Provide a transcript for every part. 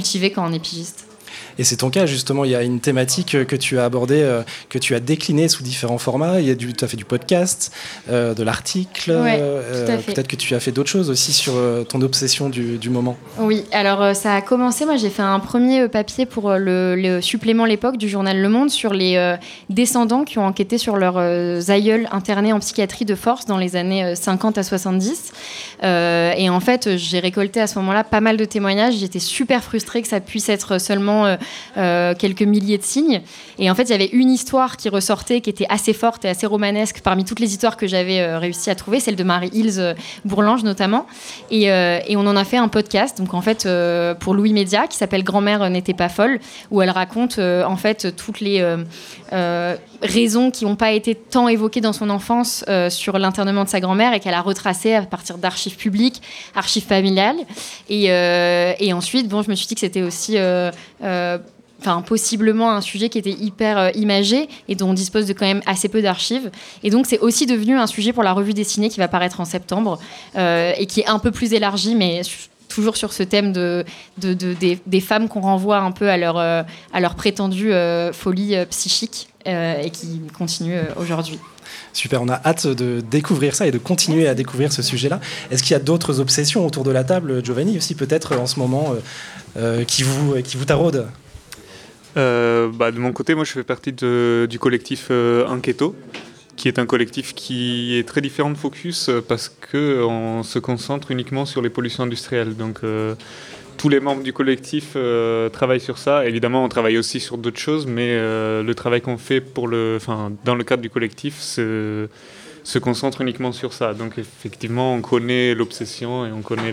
cultiver quand on est pigiste. Et c'est ton cas, justement, il y a une thématique que tu as abordée, que tu as déclinée sous différents formats. Tu as fait du podcast, de l'article. Ouais, tout à fait. Peut-être que tu as fait d'autres choses aussi sur ton obsession du moment. Oui, alors ça a commencé, moi j'ai fait un premier papier pour le supplément L'Époque du journal Le Monde sur les descendants qui ont enquêté sur leurs aïeuls internés en psychiatrie de force dans les années 50 à 70. Et en fait, j'ai récolté à ce moment-là pas mal de témoignages. J'étais super frustrée que ça puisse être seulement quelques milliers de signes. Et en fait, il y avait une histoire qui ressortait, qui était assez forte et assez romanesque parmi toutes les histoires que j'avais réussi à trouver, celle de Marie-Ilse Bourlange notamment. Et on en a fait un podcast, donc en fait, pour Louis Média, qui s'appelle Grand-mère n'était pas folle, où elle raconte en fait toutes les raisons qui n'ont pas été tant évoquées dans son enfance sur l'internement de sa grand-mère et qu'elle a retracé à partir d'archives publiques, archives familiales. Et ensuite, bon, je me suis dit que c'était aussi possiblement un sujet qui était hyper imagé et dont on dispose de quand même assez peu d'archives. Et donc, c'est aussi devenu un sujet pour la revue dessinée qui va paraître en septembre et qui est un peu plus élargi, mais toujours sur ce thème des femmes qu'on renvoie un peu à leur prétendue folie psychique et qui continue aujourd'hui. Super, on a hâte de découvrir ça et de continuer à découvrir ce sujet-là. Est-ce qu'il y a d'autres obsessions autour de la table, Giovanni, aussi peut-être en ce moment, qui vous taraudent ? De mon côté, moi je fais partie du collectif Enquêto, qui est un collectif qui est très différent de Focus parce qu'on se concentre uniquement sur les pollutions industrielles. Donc tous les membres du collectif travaillent sur ça. Évidemment, on travaille aussi sur d'autres choses, mais le travail qu'on fait dans le cadre du collectif se concentre uniquement sur ça. Donc effectivement, on connaît l'obsession et on connaît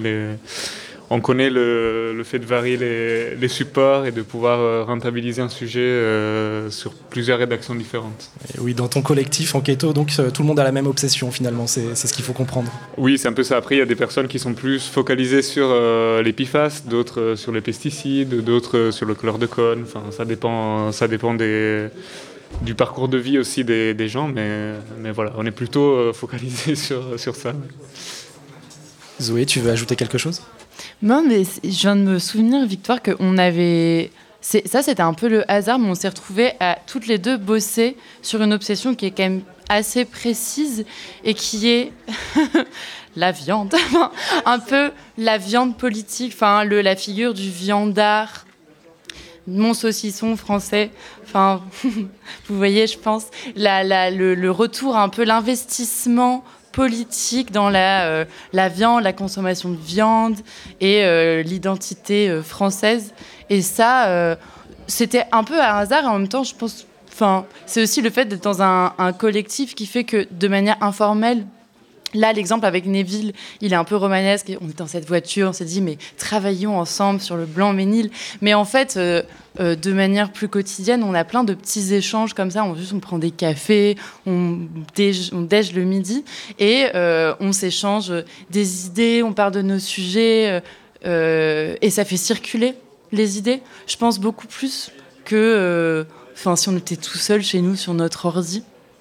le fait de varier les supports et de pouvoir rentabiliser un sujet sur plusieurs rédactions différentes. Et oui, dans ton collectif Enquêto, donc tout le monde a la même obsession finalement, c'est ce qu'il faut comprendre. Oui, c'est un peu ça. Après, il y a des personnes qui sont plus focalisées sur les PFAS, d'autres sur les pesticides, d'autres sur le chlordécone. Enfin, ça dépend du parcours de vie aussi des gens, mais voilà, on est plutôt focalisé sur ça. Zoé, tu veux ajouter quelque chose ? Non, mais je viens de me souvenir, Victoire, qu'on avait... c'était un peu le hasard, mais on s'est retrouvés à toutes les deux bosser sur une obsession qui est quand même assez précise et qui est la viande. Un peu la viande politique, la figure du viandard, mon saucisson français. Vous voyez, je pense, le retour, un peu l'investissement politique dans la viande, la consommation de viande et l'identité française. Et ça, c'était un peu un hasard et en même temps, je pense... c'est aussi le fait d'être dans un collectif qui fait que, de manière informelle, là, l'exemple avec Neville, il est un peu romanesque. On est dans cette voiture, on s'est dit, mais travaillons ensemble sur le Blanc-Ménil. Mais en fait, de manière plus quotidienne, on a plein de petits échanges comme ça. On prend des cafés, on déj le midi et on s'échange des idées, on parle de nos sujets et ça fait circuler les idées. Je pense beaucoup plus que si on était tout seul chez nous sur notre ordi.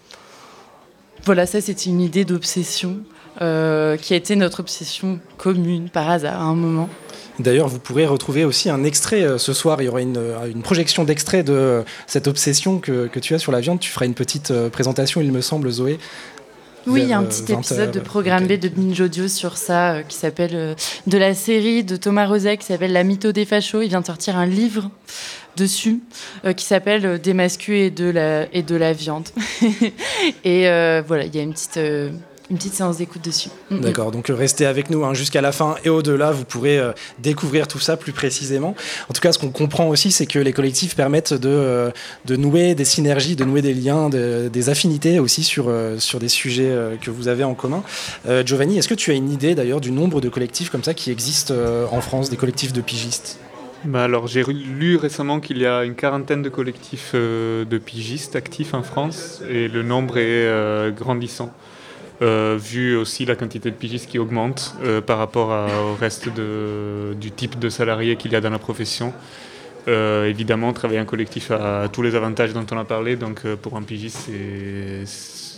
Voilà, ça c'était une idée d'obsession qui a été notre obsession commune par hasard à un moment. D'ailleurs, vous pourrez retrouver aussi un extrait ce soir. Il y aura une projection d'extrait de cette obsession que tu as sur la viande. Tu feras une petite présentation, il me semble, Zoé. Oui, il y a un petit épisode de Programme B de Binge Audio sur ça qui s'appelle de la série de Thomas Rozek qui s'appelle La mytho des fachos. Il vient de sortir un livre dessus qui s'appelle Des mascus et de la viande. Et voilà, il y a une petite séance d'écoute dessus. D'accord, donc restez avec nous jusqu'à la fin et au-delà, vous pourrez découvrir tout ça plus précisément. En tout cas, ce qu'on comprend aussi, c'est que les collectifs permettent de nouer des synergies, de nouer des liens, des affinités aussi sur des sujets que vous avez en commun. Giovanni, est-ce que tu as une idée d'ailleurs du nombre de collectifs comme ça qui existent en France, des collectifs de pigistes ? Alors, j'ai lu récemment qu'il y a une quarantaine de collectifs de pigistes actifs en France et le nombre est grandissant. Vu aussi la quantité de pigistes qui augmente par rapport au reste du type de salariés qu'il y a dans la profession. Évidemment, travailler en collectif a tous les avantages dont on a parlé, donc pour un pigiste,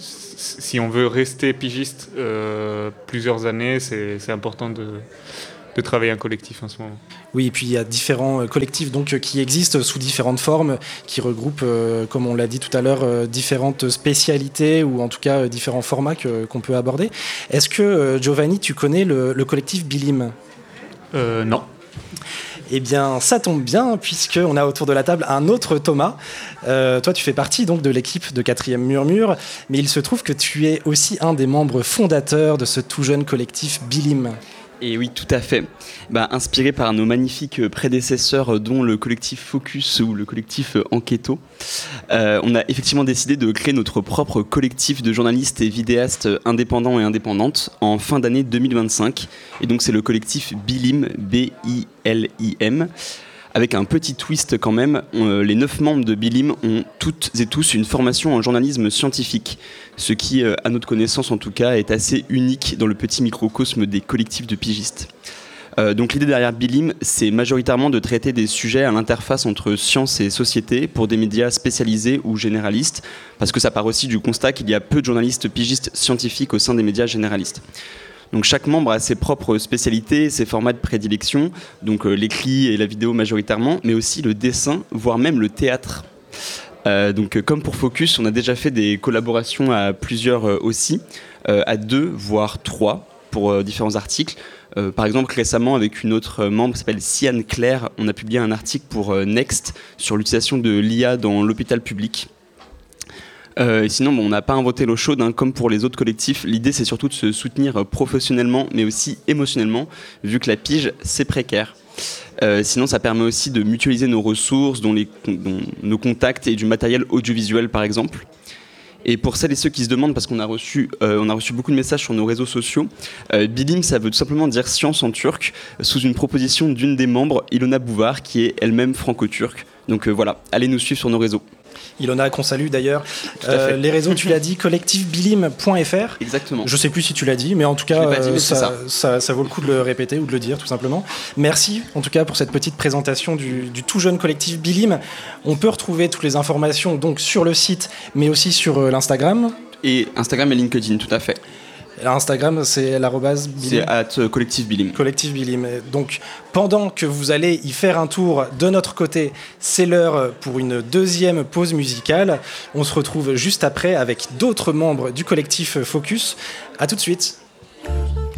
si on veut rester pigiste plusieurs années, c'est important travailler en collectif en ce moment. Oui, et puis il y a différents collectifs donc, qui existent sous différentes formes, qui regroupent, comme on l'a dit tout à l'heure, différentes spécialités ou en tout cas différents formats qu'on peut aborder. Est-ce que, Giovanni, tu connais le collectif Bilim ? Non. Eh bien, ça tombe bien, puisqu'on a autour de la table un autre Thomas. Toi, tu fais partie donc de l'équipe de 4e Murmure, mais il se trouve que tu es aussi un des membres fondateurs de ce tout jeune collectif Bilim. Et oui, tout à fait. Inspiré par nos magnifiques prédécesseurs, dont le collectif Focus ou le collectif Enquêto, on a effectivement décidé de créer notre propre collectif de journalistes et vidéastes indépendants et indépendantes en fin d'année 2025. Et donc c'est le collectif Bilim, B-I-L-I-M. Avec un petit twist quand même, les 9 membres de Bilim ont toutes et tous une formation en journalisme scientifique, ce qui, à notre connaissance en tout cas, est assez unique dans le petit microcosme des collectifs de pigistes. Donc l'idée derrière Bilim, c'est majoritairement de traiter des sujets à l'interface entre science et société pour des médias spécialisés ou généralistes, parce que ça part aussi du constat qu'il y a peu de journalistes pigistes scientifiques au sein des médias généralistes. Donc chaque membre a ses propres spécialités, ses formats de prédilection, donc l'écrit et la vidéo majoritairement, mais aussi le dessin, voire même le théâtre. Donc comme pour Focus, on a déjà fait des collaborations à plusieurs aussi, à 2 voire 3 pour différents articles. Par exemple, récemment, avec une autre membre qui s'appelle Siane Claire, on a publié un article pour Next sur l'utilisation de l'IA dans l'hôpital public. Sinon, on n'a pas inventé l'eau chaude, hein, comme pour les autres collectifs. L'idée, c'est surtout de se soutenir professionnellement, mais aussi émotionnellement, vu que la pige, c'est précaire. Sinon, ça permet aussi de mutualiser nos ressources, dont nos contacts et du matériel audiovisuel, par exemple. Et pour celles et ceux qui se demandent, parce qu'on a reçu beaucoup de messages sur nos réseaux sociaux, Bilim, ça veut tout simplement dire science en turc, sous une proposition d'une des membres, Ilona Bouvar, qui est elle-même franco-turque. Donc voilà, allez nous suivre sur nos réseaux. Ilona, qu'on salue d'ailleurs. Les réseaux, tu l'as dit, collectifbilim.fr. Exactement. Je sais plus si tu l'as dit, mais en tout cas, dit, ça vaut le coup de le répéter ou de le dire, tout simplement. Merci, en tout cas, pour cette petite présentation du tout jeune collectif Bilim. On peut retrouver toutes les informations donc sur le site, mais aussi sur l'Instagram. Et Instagram et LinkedIn, tout à fait. Instagram, c'est l'arrobase Bilim. C'est @collectif Bilim. Collectif Bilim. Donc, pendant que vous allez y faire un tour de notre côté, c'est l'heure pour une deuxième pause musicale. On se retrouve juste après avec d'autres membres du collectif Focus. À tout de suite.